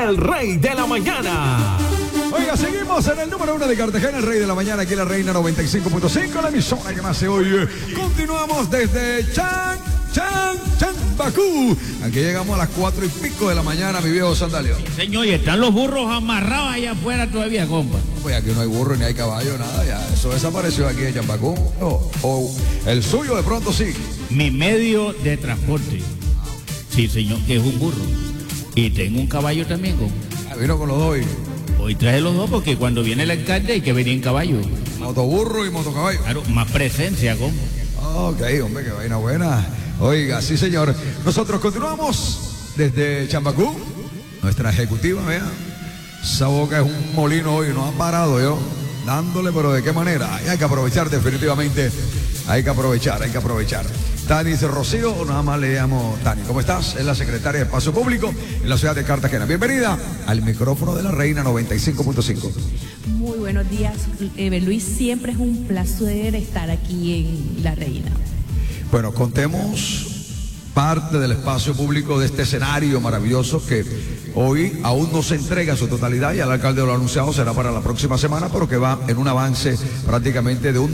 el rey de la mañana. Oiga, seguimos en el número 1 de Cartagena, el rey de la mañana, aquí en la Reina 95.5, la emisora que más se oye. Continuamos desde Chambacú. Aquí llegamos a las 4 y pico de la mañana, mi viejo Sandalio. Señor, y están los burros amarrados allá afuera todavía, compa. Pues aquí no hay burro, ni hay caballo, nada, ya. Eso desapareció aquí en Chambacú. O el suyo de pronto sí. Mi medio de transporte. Sí, señor, que es un burro. Y tengo un caballo también, compa. Vino con los dos. Hoy traje los dos porque cuando viene el alcalde hay que venir en caballo. Motoburro y motocaballo. Claro, más presencia, compa. Ok, hombre, qué vaina buena. Oiga, sí, señor. Nosotros continuamos desde Chambacú. Nuestra ejecutiva, vea. Esa boca es un molino hoy, no ha parado yo. Dándole, pero ¿de qué manera? Hay que aprovechar definitivamente. Hay que aprovechar. Tani Rocío, o nada más le llamo Tani. ¿Cómo estás? Es la secretaria de Espacio Público en la ciudad de Cartagena. Bienvenida al micrófono de la Reina 95.5. Muy buenos días, Luis. Siempre es un placer estar aquí en la Reina. Bueno, contemos parte del espacio público de este escenario maravilloso que hoy aún no se entrega a su totalidad, y el alcalde lo ha anunciado, será para la próxima semana, pero que va en un avance prácticamente de un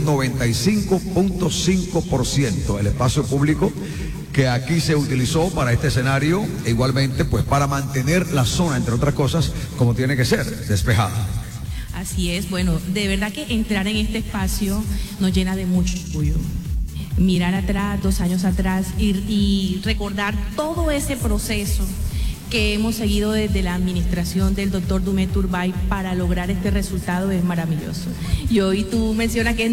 95.5%. El espacio público que aquí se utilizó para este escenario, e igualmente pues para mantener la zona, entre otras cosas, como tiene que ser, despejada. Así es, bueno, de verdad que entrar en este espacio nos llena de mucho orgullo. Mirar atrás, 2 años atrás, y recordar todo ese proceso que hemos seguido desde la administración del doctor Dumet Turbay para lograr este resultado es maravilloso. Y hoy tú mencionas que es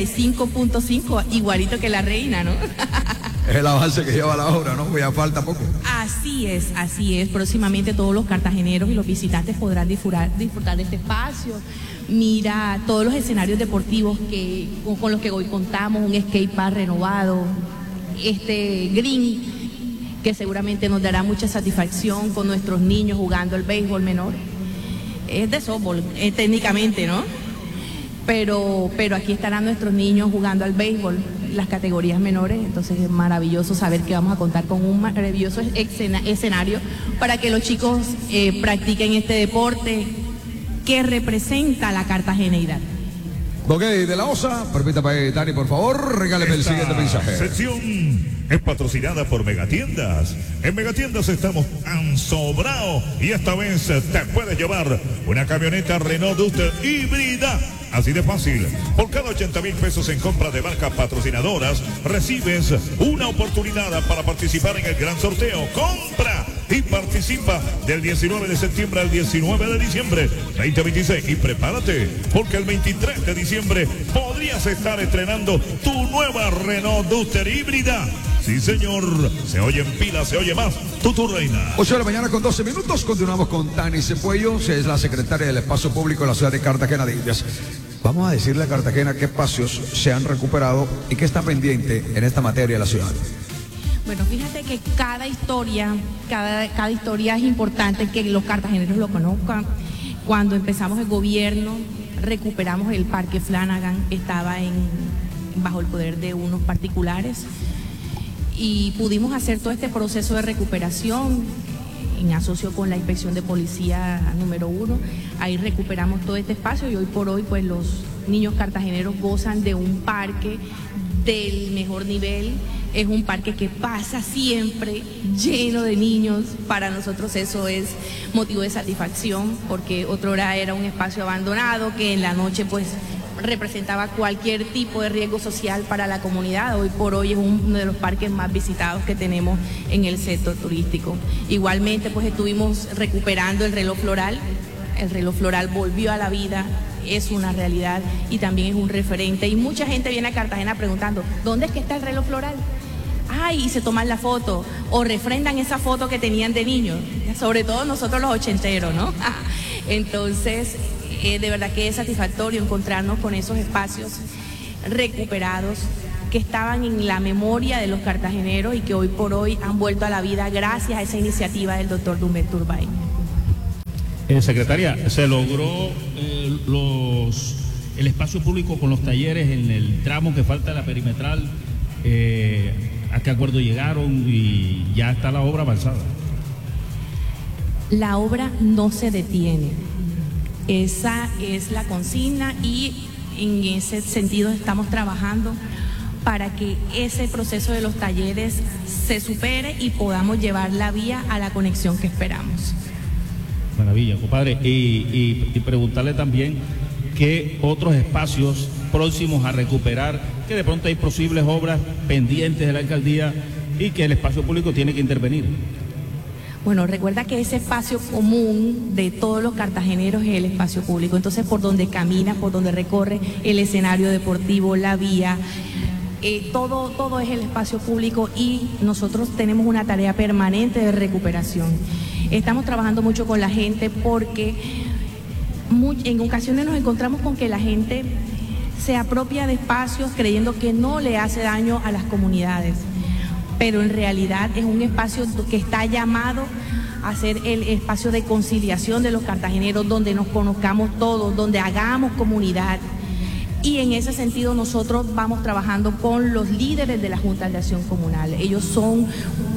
95.5, igualito que la Reina, ¿no? Es el avance que lleva la obra, ¿no? Pues ya falta poco. Así es. Próximamente todos los cartageneros y los visitantes podrán disfrutar de este espacio. Mira todos los escenarios deportivos con los que hoy contamos, un skate park renovado, este green que seguramente nos dará mucha satisfacción con nuestros niños jugando el béisbol menor. Es de softball, técnicamente, ¿no? Pero aquí estarán nuestros niños jugando al béisbol, las categorías menores, entonces es maravilloso saber que vamos a contar con un maravilloso escenario para que los chicos practiquen este deporte que representa la cartageneidad. Ok, de la OSA, permítame, Dani, por favor, regáleme el siguiente mensaje. Sección es patrocinada por Megatiendas. En Megatiendas estamos tan sobrados y esta vez te puedes llevar una camioneta Renault Duster híbrida. Así de fácil. Por cada 80,000 pesos en compra de marcas patrocinadoras, recibes una oportunidad para participar en el gran sorteo. ¡Compra! Y participa del 19 de septiembre al 19 de diciembre 2026. Y prepárate, porque el 23 de diciembre podrías estar estrenando tu nueva Renault Duster híbrida. Sí, señor. Se oye en pila, se oye más. Tu Reina. 8 de la mañana con 12 minutos. Continuamos con Tani Cepuello, que es la secretaria del Espacio Público de la ciudad de Cartagena de Indias. Vamos a decirle a Cartagena qué espacios se han recuperado y qué está pendiente en esta materia de la ciudad. Bueno, fíjate que cada historia es importante que los cartageneros lo conozcan. Cuando empezamos el gobierno, recuperamos el Parque Flanagan, estaba bajo el poder de unos particulares, y pudimos hacer todo este proceso de recuperación en asocio con la inspección de policía número 1. Ahí recuperamos todo este espacio y hoy por hoy pues los niños cartageneros gozan de un parque del mejor nivel. Es un parque que pasa siempre lleno de niños. Para nosotros eso es motivo de satisfacción, porque otrora era un espacio abandonado que en la noche pues representaba cualquier tipo de riesgo social para la comunidad. Hoy por hoy es uno de los parques más visitados que tenemos en el sector turístico. Igualmente pues estuvimos recuperando el reloj floral. El reloj floral volvió a la vida, es una realidad y también es un referente. Y mucha gente viene a Cartagena preguntando, ¿dónde es que está el reloj floral? Ay, y se toman la foto o refrendan esa foto que tenían de niños, sobre todo nosotros los ochenteros, ¿no? Entonces, de verdad que es satisfactorio encontrarnos con esos espacios recuperados que estaban en la memoria de los cartageneros y que hoy por hoy han vuelto a la vida gracias a esa iniciativa del doctor Dumet Turbay. Secretaria, se logró el espacio público con los talleres en el tramo que falta de la perimetral. ¿A qué acuerdo llegaron y ya está la obra avanzada? La obra no se detiene. Esa es la consigna y en ese sentido estamos trabajando para que ese proceso de los talleres se supere y podamos llevar la vía a la conexión que esperamos. Maravilla, compadre. Y preguntarle también qué otros espacios próximos a recuperar, que de pronto hay posibles obras pendientes de la alcaldía y que el espacio público tiene que intervenir. Bueno, recuerda que ese espacio común de todos los cartageneros es el espacio público. Entonces, por donde camina, por donde recorre el escenario deportivo, la vía, todo es el espacio público y nosotros tenemos una tarea permanente de recuperación. Estamos trabajando mucho con la gente porque en ocasiones nos encontramos con que la gente se apropia de espacios creyendo que no le hace daño a las comunidades, pero en realidad es un espacio que está llamado a ser el espacio de conciliación de los cartageneros, donde nos conozcamos todos, donde hagamos comunidad. Y en ese sentido nosotros vamos trabajando con los líderes de la Junta de Acción Comunal. Ellos son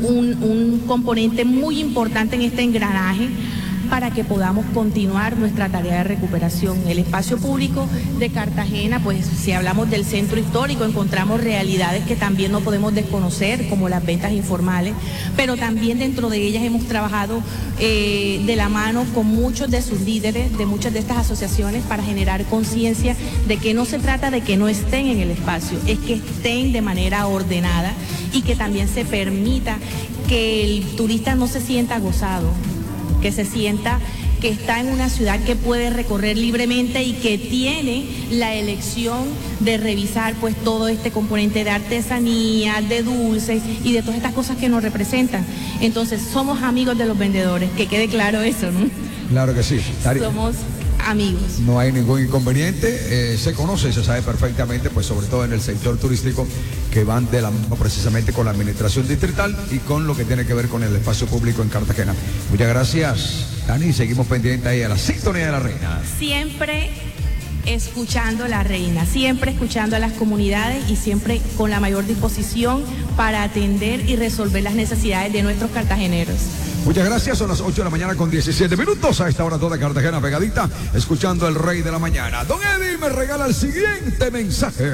un componente muy importante en este engranaje para que podamos continuar nuestra tarea de recuperación. El espacio público de Cartagena, pues si hablamos del centro histórico, encontramos realidades que también no podemos desconocer, como las ventas informales, pero también dentro de ellas hemos trabajado de la mano con muchos de sus líderes, de muchas de estas asociaciones, para generar conciencia de que no se trata de que no estén en el espacio, es que estén de manera ordenada y que también se permita que el turista no se sienta gozado, que se sienta que está en una ciudad que puede recorrer libremente y que tiene la elección de revisar pues todo este componente de artesanía, de dulces y de todas estas cosas que nos representan. Entonces somos amigos de los vendedores, que quede claro eso, ¿no? Claro que sí. Somos amigos. No hay ningún inconveniente, se conoce y se sabe perfectamente, pues sobre todo en el sector turístico, que van de la mano precisamente con la administración distrital y con lo que tiene que ver con el espacio público en Cartagena. Muchas gracias, Dani, seguimos pendientes ahí a la sintonía de la reina. Siempre escuchando a la reina, siempre escuchando a las comunidades y siempre con la mayor disposición para atender y resolver las necesidades de nuestros cartageneros. Muchas gracias, son las 8 de la mañana con 17 minutos. A esta hora toda Cartagena pegadita, escuchando el Rey de la Mañana. Don Eddie me regala el siguiente mensaje.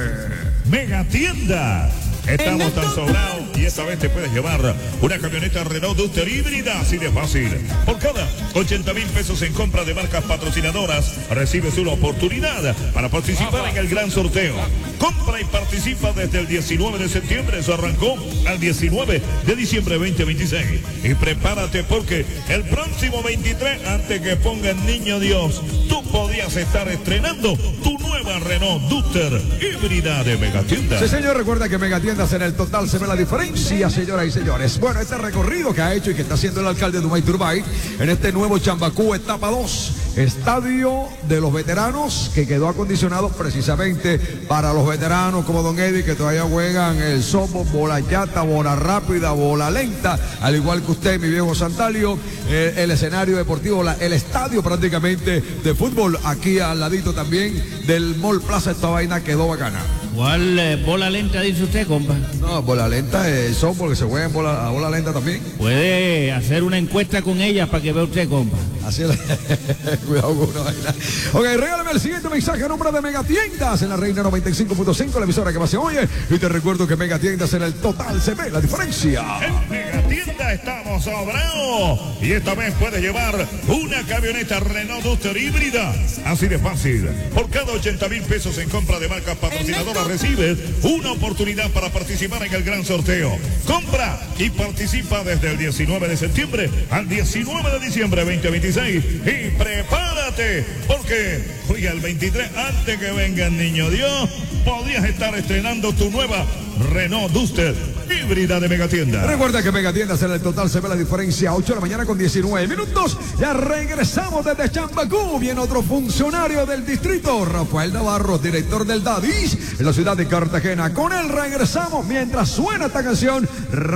Megatienda. Estamos tan sobrados y esta vez te puedes llevar una camioneta Renault Duster híbrida, así de fácil. Por cada 80,000 pesos en compra de marcas patrocinadoras, recibes una oportunidad para participar en el gran sorteo. Compra y participa desde el 19 de septiembre, eso arrancó al 19 de diciembre 2026. Y prepárate porque el próximo 23, antes que pongan Niño Dios, tú podías estar estrenando tu nueva Renault Duster híbrida de Megatienda. Sí, señor, recuerda que Megatiendas en el total se ve la diferencia, señoras y señores. Bueno, este recorrido que ha hecho y que está haciendo el alcalde de Dumay Turbay en este nuevo Chambacú etapa 2, estadio de los veteranos, que quedó acondicionado precisamente para los veteranos como Don Eddie, que todavía juegan el softball, bola chata, bola rápida, bola lenta, al igual que usted, mi viejo Santalio, el escenario deportivo, el estadio prácticamente de fútbol, aquí al ladito también del Mall Plaza. Esta vaina quedó bacana. ¿Cuál bola lenta dice usted, compa? No, bola lenta es softball, que se juega en bola lenta también. Puede hacer una encuesta con ella para que vea usted, compa. Así es. Cuidado con una vaina. Ok, regálame el siguiente mensaje a nombre de Megatiendas en la Reina 95.5, la emisora que más se oye. Y te recuerdo que Megatiendas en el total se ve la diferencia. En Megatienda estamos sobrados y esta vez puedes llevar una camioneta Renault Duster híbrida, así de fácil. Por cada 80,000 pesos en compra de marcas patrocinadoras recibes una oportunidad para participar en el gran sorteo. Compra y participa desde el 19 de septiembre al 19 de diciembre 2026 y prepárate porque hoy al 23, antes que venga el Niño Dios, podías estar estrenando tu nueva Renault Duster híbrida de Megatienda. Recuerda que Megatiendas en el total se ve la diferencia. 8 de la mañana con 19 minutos. Ya regresamos desde Chambacú. Viene otro funcionario del distrito, Rafael Navarro, director del DADIS en la ciudad de Cartagena. Con él regresamos mientras suena esta canción.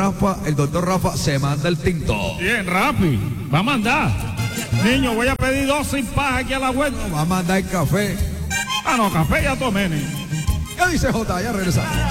El doctor Rafa se manda el tinto. Bien, Rafi, va a mandar. Niño, voy a pedir 2 sin paja aquí a la vuelta. Va a mandar el café. Ah, no, café ya tomé. ¿Qué dice Jota? Ya regresamos.